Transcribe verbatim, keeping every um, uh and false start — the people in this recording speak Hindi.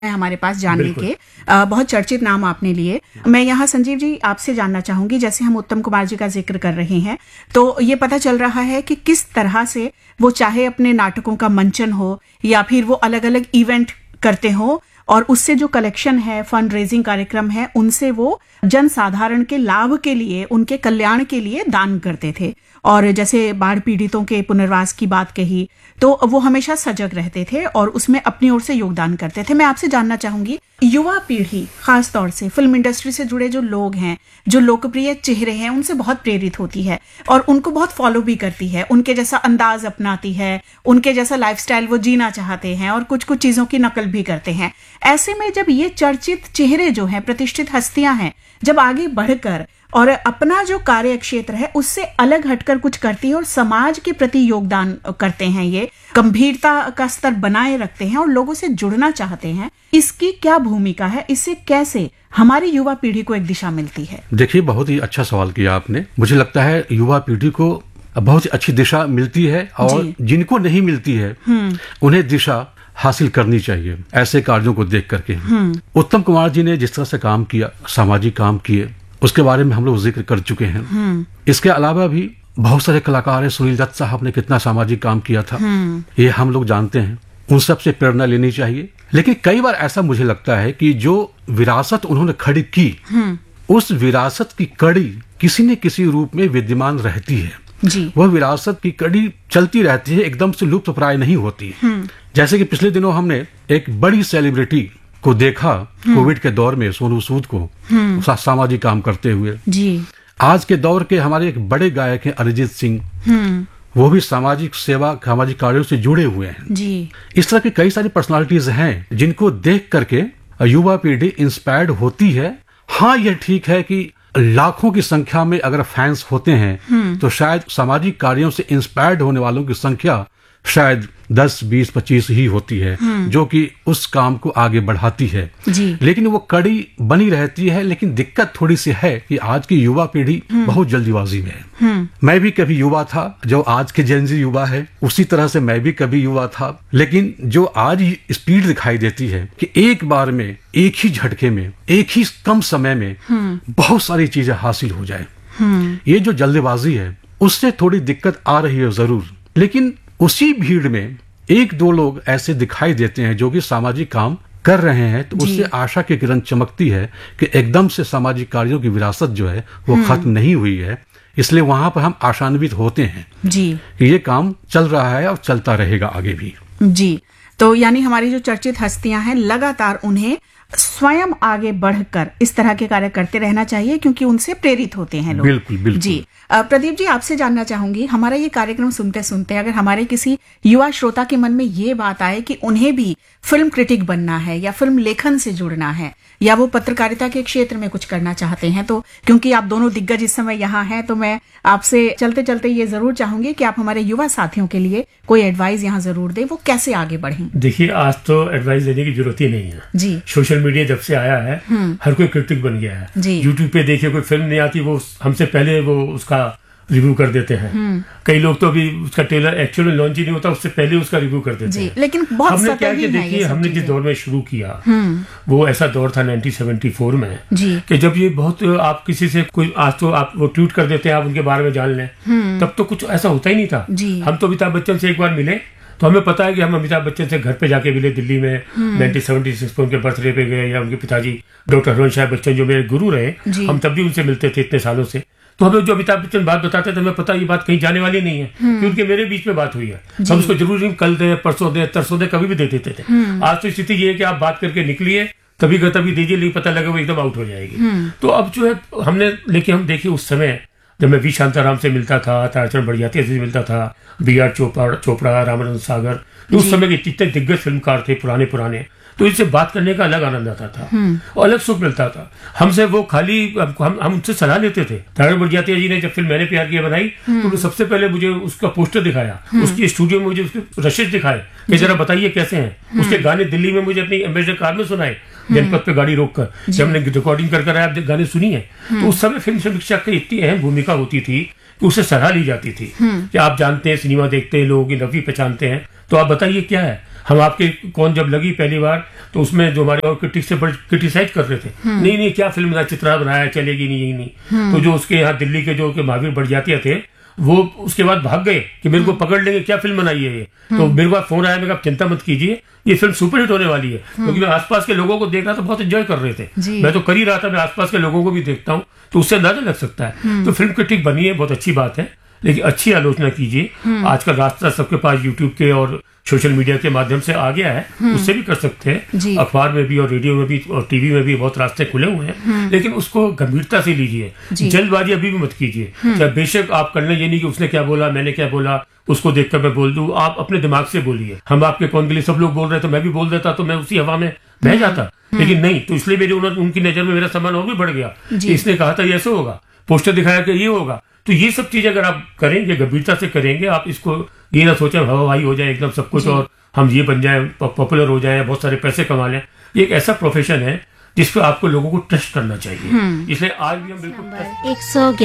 है हमारे पास जानने के। आ, बहुत चर्चित नाम आपने लिए। मैं यहाँ संजीव जी आपसे जानना चाहूंगी, जैसे हम उत्तम कुमार जी का जिक्र कर रहे हैं तो ये पता चल रहा है कि किस तरह से वो चाहे अपने नाटकों का मंचन हो या फिर वो अलग अलग इवेंट करते हो और उससे जो कलेक्शन है, फंड रेजिंग कार्यक्रम है, उनसे वो जन साधारण के लाभ के लिए, उनके कल्याण के लिए दान करते थे। और जैसे बाढ़ पीड़ितों के पुनर्वास की बात कही तो वो हमेशा सजग रहते थे और उसमें अपनी ओर से योगदान करते थे। मैं आपसे जानना चाहूंगी, युवा पीढ़ी खास तौर से फिल्म इंडस्ट्री से जुड़े जो लोग हैं, जो लोकप्रिय चेहरे हैं, उनसे बहुत प्रेरित होती है और उनको बहुत फॉलो भी करती है, उनके जैसा अंदाज अपनाती है, उनके जैसा लाइफस्टाइल वो जीना चाहते हैं और कुछ कुछ चीजों की नकल भी करते हैं। ऐसे में जब ये चर्चित चेहरे जो हैं, प्रतिष्ठित हस्तियां हैं, जब आगे बढ़कर और अपना जो कार्य क्षेत्र है उससे अलग हटकर कुछ करती है और समाज के प्रति योगदान करते हैं, ये गंभीरता का स्तर बनाए रखते हैं और लोगों से जुड़ना चाहते हैं, इसकी क्या भूमिका है? इससे कैसे हमारी युवा पीढ़ी को एक दिशा मिलती है? देखिए, बहुत ही अच्छा सवाल किया आपने। मुझे लगता है युवा पीढ़ी को बहुत ही अच्छी दिशा मिलती है और जिनको नहीं मिलती है उन्हें दिशा हासिल करनी चाहिए ऐसे कार्यों को देख करके। उत्तम कुमार जी ने जिस तरह से काम किया, सामाजिक काम किए, उसके बारे में हम लोग जिक्र कर चुके हैं। इसके अलावा भी बहुत सारे कलाकार हैं। सुनील दत्त साहब ने कितना सामाजिक काम किया था, ये हम लोग जानते हैं। उन सब से प्रेरणा लेनी चाहिए। लेकिन कई बार ऐसा मुझे लगता है कि जो विरासत उन्होंने खड़ी की, उस विरासत की कड़ी किसी न किसी रूप में विद्यमान रहती है जी। वह विरासत की कड़ी चलती रहती है, एकदम से लुप्त प्राय नहीं होती। जैसे कि पिछले दिनों हमने एक बड़ी सेलिब्रिटी को देखा कोविड के दौर में, सोनू सूद को सामाजिक काम करते हुए जी। आज के दौर के हमारे एक बड़े गायक हैं अरिजीत सिंह, वो भी सामाजिक सेवा, सामाजिक कार्यों से जुड़े हुए हैं जी। इस तरह की कई सारी पर्सनालिटीज हैं जिनको देख करके युवा पीढ़ी इंस्पायर्ड होती है। हाँ, यह ठीक है कि लाखों की संख्या में अगर फैंस होते हैं तो शायद सामाजिक कार्यों से इंस्पायर्ड होने वालों की संख्या शायद दस, बीस, पच्चीस ही होती है जो कि उस काम को आगे बढ़ाती है जी। लेकिन वो कड़ी बनी रहती है। लेकिन दिक्कत थोड़ी सी है कि आज की युवा पीढ़ी बहुत जल्दीबाजी में है। मैं भी कभी युवा था, जो आज के जेनजी युवा है, उसी तरह से मैं भी कभी युवा था। लेकिन जो आज स्पीड दिखाई देती है कि एक बार में, एक ही झटके में, एक ही कम समय में बहुत सारी चीजें हासिल हो जाए, ये जो जल्दबाजी है उससे थोड़ी दिक्कत आ रही है जरूर। लेकिन उसी भीड़ में एक दो लोग ऐसे दिखाई देते हैं जो कि सामाजिक काम कर रहे हैं, तो उससे आशा की किरण चमकती है कि एकदम से सामाजिक कार्यों की विरासत जो है वो खत्म नहीं हुई है। इसलिए वहां पर हम आशान्वित होते हैं जी कि ये काम चल रहा है और चलता रहेगा आगे भी जी। तो यानी हमारी जो चर्चित हस्तियां हैं, लगातार उन्हें स्वयं आगे बढ़कर इस तरह के कार्य करते रहना चाहिए क्योंकि उनसे प्रेरित होते हैं लोग। बिल्कुल बिल्कुल जी। प्रदीप जी, आपसे जानना चाहूंगी, हमारा ये कार्यक्रम सुनते सुनते अगर हमारे किसी युवा श्रोता के मन में ये बात आए कि उन्हें भी फिल्म क्रिटिक बनना है या फिल्म लेखन से जुड़ना है या वो पत्रकारिता के क्षेत्र में कुछ करना चाहते हैं, तो क्योंकि आप दोनों दिग्गज इस समय यहाँ हैं तो मैं आपसे चलते चलते ये जरूर चाहूंगी कि आप हमारे युवा साथियों के लिए कोई एडवाइस यहाँ जरूर दें, वो कैसे आगे बढ़ें। देखिए, आज तो एडवाइस देने की जरूरत ही नहीं है जी। सोशल मीडिया जब से आया है हर कोई क्रिटिक बन गया है। यूट्यूब पे देखिए, कोई फिल्म नहीं आती वो हमसे पहले वो उसका रिव्यू कर देते हैं। कई लोग तो अभी उसका ट्रेलर एक्चुअली लॉन्च ही नहीं होता, उससे पहले उसका रिव्यू कर देते हैं। लेकिन बहुत हमने क्या कि देखिए, हमने जिस दौर में शुरू किया वो ऐसा दौर था नाइनटीन सेवेंटी फोर में कि जब ये बहुत, आप किसी से कोई आज तो आप वो ट्वीट कर देते हैं, आप उनके बारे में जान लें, तब तो कुछ ऐसा होता ही नहीं था। हम तो अमिताभ बच्चन से एक बार मिले तो हमें पता है कि हम अमिताभ बच्चन से घर पे जाके मिले दिल्ली में नाइनटीन सेवेंटी सिक्स में, उनके बर्थडे पे गए, या उनके पिताजी डॉक्टर हरवंश बच्चन जो मेरे गुरु रहे, हम तब भी उनसे मिलते थे इतने सालों से। तो हमें जो अमिताभ बच्चन बात बताते थे हमें पता ये बात कहीं जाने वाली नहीं है कि उनके मेरे बीच में बात हुई है। हम उसको जरूर कल दे, परसों दे, तरसों दे, कभी भी दे देते थे। आज तो स्थिति ये है कि आप बात करके निकलिए, तभी का तभी दीजिए, नहीं पता लगे वो एकदम आउट हो जाएगी। तो अब जो है हमने, लेकिन हम देखिए उस समय जब मैं वी शांताराम से मिलता था, ताराचंद बढ़ियाती से मिलता था, बी आर चोपड़ा चोपड़ा रामानंद सागर, उस समय के जितने दिग्गज फिल्मकार थे पुराने पुराने, तो इनसे बात करने का अलग आनंद आता था और अलग सुख मिलता था। हमसे वो खाली हम हम उनसे सलाह लेते थे। ताराचंद बढ़ियाती जी ने जब फिल्म मैंने प्यार किया बनाई तो उन्होंने सबसे पहले मुझे उसका पोस्टर दिखाया, उसकी स्टूडियो में मुझे उसके रशीद दिखाए कि जरा बताइए कैसे हैं। उसके गाने दिल्ली में मुझे अपनी एम्बेसडर कार में सुनाए, जनपद पे गाड़ी रोक कर, जब हमने रिकॉर्डिंग कर कर आया गाने सुनी है। तो उस समय फिल्म समीक्षा की इतनी अहम भूमिका होती थी कि उससे सलाह ली जाती थी कि आप जानते हैं, सिनेमा देखते हैं लोग, नवी पहचानते हैं, तो आप बताइए क्या है। हम आपके कौन जब लगी पहली बार तो उसमें जो हमारे और क्रिटिक्स से बड़े क्रिटिसाइज कर रहे थे, नहीं नहीं क्या फिल्म ना चित्रा बनाया, चलेगी नहीं यही नहीं। तो जो उसके यहाँ दिल्ली के जो महावीर बड़जात्या थे वो उसके बाद भाग गए कि मेरे को पकड़ लेंगे, क्या फिल्म बनाई है ये। तो मेरे पास फोन आया, मैं कहा चिंता मत कीजिए, ये फिल्म सुपरहिट होने वाली है। क्योंकि मैं आसपास के लोगों को देख रहा था, बहुत एंजॉय कर रहे थे, मैं तो कर ही रहा था, मैं आसपास के लोगों को भी देखता हूँ तो उससे अंदाजा लग सकता है। तो फिल्म क्रिटिक बनी है, बहुत अच्छी बात है, लेकिन अच्छी आलोचना कीजिए। आजकल रास्ता सबके पास यूट्यूब के और सोशल मीडिया के माध्यम से आ गया है, उससे भी कर सकते हैं। अखबार में भी और रेडियो में भी और टीवी में भी बहुत रास्ते खुले हुए हैं, लेकिन उसको गंभीरता से लीजिए, जल्दबाजी अभी भी मत कीजिए। चाहे बेशक आप कर लें, ये नहीं कि उसने क्या बोला, मैंने क्या बोला, उसको देखकर मैं बोल दूं। आप अपने दिमाग से बोलिए। हम आपके कौन के लिए सब लोग बोल रहे थे, मैं भी बोल देता तो मैं उसी हवा में बह जाता, लेकिन नहीं। तो इसलिए मेरी उनकी नजर में मेरा सम्मान और भी बढ़ गया। इसने कहा था ये ऐसे होगा, पोस्टर दिखाया कि ये होगा। तो ये सब चीजें अगर आप करेंगे, गंभीरता से करेंगे, आप इसको ये ना सोचें हवाई हो जाए एकदम सब कुछ और हम ये बन जाए, पॉपुलर हो जाए, बहुत सारे पैसे कमा लें। ये एक ऐसा प्रोफेशन है जिस पर आपको लोगों को ट्रस्ट करना चाहिए। इसलिए आज भी हम बिल्कुल